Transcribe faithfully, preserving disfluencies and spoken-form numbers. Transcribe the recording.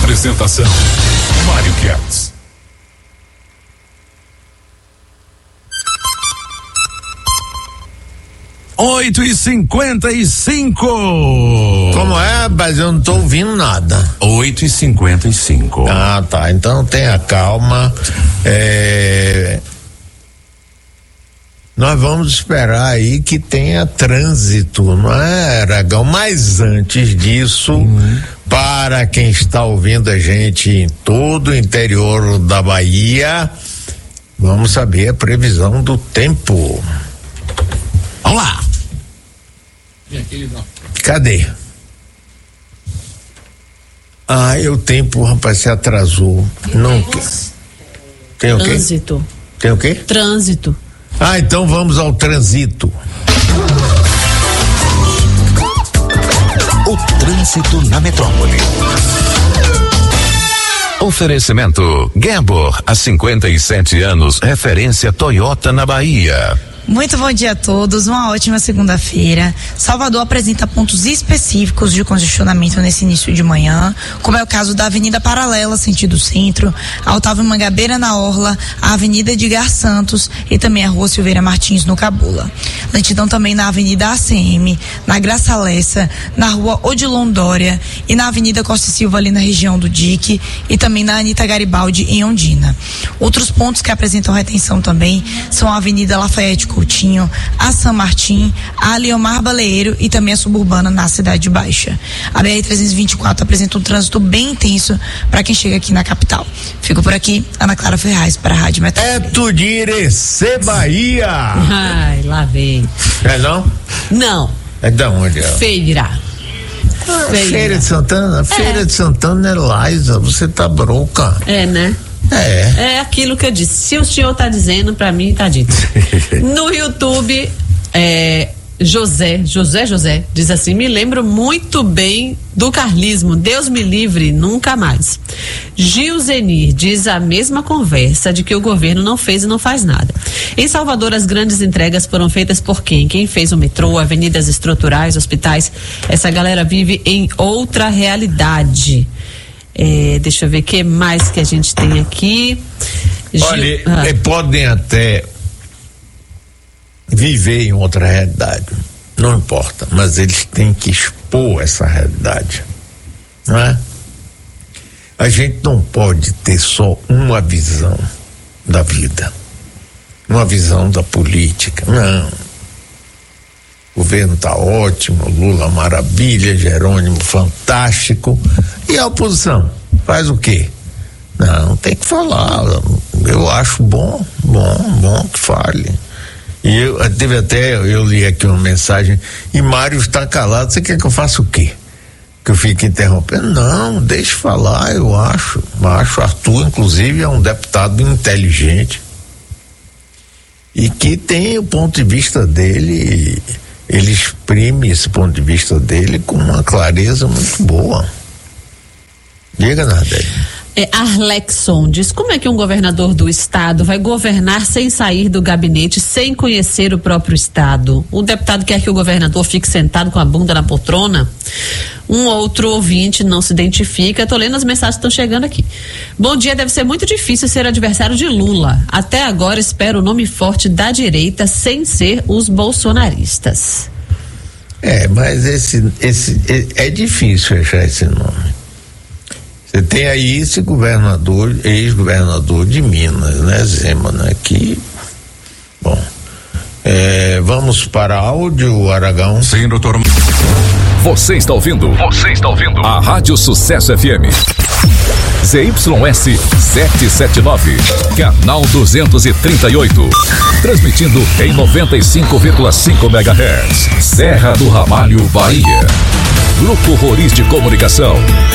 Apresentação: Mário Kertz. Oito e cinquenta e cinco. Como é, mas eu não tô ouvindo nada. Oito e cinquenta e cinco. Ah, tá. Então tenha calma. É... Nós vamos esperar aí que tenha trânsito, não é, Aragão? Mas antes disso, uhum. para quem está ouvindo a gente em todo o interior da Bahia, vamos saber a previsão do tempo. Vamos lá. Cadê? Ah, o tempo, rapaz, se atrasou. Não quer. Tem o quê? Trânsito. Tem o quê? Trânsito. Ah, então vamos ao trânsito. O trânsito na metrópole. Oferecimento Gabor, há cinquenta e sete anos, referência Toyota na Bahia. Muito bom dia a todos, uma ótima segunda-feira. Salvador apresenta pontos específicos de congestionamento nesse início de manhã, como é o caso da Avenida Paralela, sentido centro, a Otávio Mangabeira na Orla, a Avenida Edgar Santos e também a Rua Silveira Martins no Cabula. Lentidão também na Avenida A C M, na Graça Lessa, na Rua Odilon Dória e na Avenida Costa e Silva ali na região do Dique e também na Anita Garibaldi em Ondina. Outros pontos que apresentam retenção também são a Avenida Lafayette Coutinho, a San Martin, a Leomar Baleeiro e também a Suburbana na Cidade Baixa. A B R trezentos e vinte e quatro apresenta um trânsito bem intenso para quem chega aqui na capital. Fico por aqui, Ana Clara Ferraz para a Rádio Metrópole. É tu de Irecê, Bahia. Ai, lá vem. É não? Não. É da onde? É? Feira. Ah, Feira. Feira de Santana? Feira é. de Santana é Liza, você tá bronca. É, né? É. É aquilo que eu disse. Se o senhor tá dizendo, pra mim tá dito. No YouTube, é, José, José José, diz assim: me lembro muito bem do carlismo, Deus me livre, nunca mais. Gil Zenir diz a mesma conversa de que o governo não fez e não faz nada. Em Salvador, as grandes entregas foram feitas por quem? Quem fez o metrô, avenidas estruturais, hospitais. Essa galera vive em outra realidade. É, deixa eu ver o que mais que a gente tem aqui. Olha, ah. podem até viver em outra realidade, não importa, mas eles têm que expor essa realidade, não é? A gente não pode ter só uma visão da vida, uma visão da política, não. O governo tá ótimo, Lula maravilha, Jerônimo fantástico. E a oposição faz o quê? Não, tem que falar. Eu acho bom, bom, bom que fale. E eu teve até, eu li aqui uma mensagem, e Mário está calado, você quer que eu faça o quê? Que eu fique interrompendo? Não, deixe falar, eu acho. Acho, Arthur, inclusive, é um deputado inteligente e que tem o ponto de vista dele. Ele exprime esse ponto de vista dele com uma clareza muito boa. Diga, Nardelli. É, Arlexon diz: como é que um governador do estado vai governar sem sair do gabinete, sem conhecer o próprio estado? O deputado quer que o governador fique sentado com a bunda na poltrona? Um outro ouvinte não se identifica. Tô lendo as mensagens que estão chegando aqui. Bom dia, deve ser muito difícil ser adversário de Lula. Até agora espero o nome forte da direita sem ser os bolsonaristas. É, mas esse, esse é, é difícil achar esse nome. Você tem aí esse governador, ex-governador de Minas, né, Zema, né, que, bom, é, vamos para áudio, Aragão. Sim, doutor. Você está ouvindo? Você está ouvindo? A Rádio Sucesso F M. Z Y S setecentos e setenta e nove, canal duzentos e trinta e oito. Transmitindo em noventa e cinco vírgula cinco megahertz. Serra do Ramalho, Bahia. Grupo Roriz de Comunicação.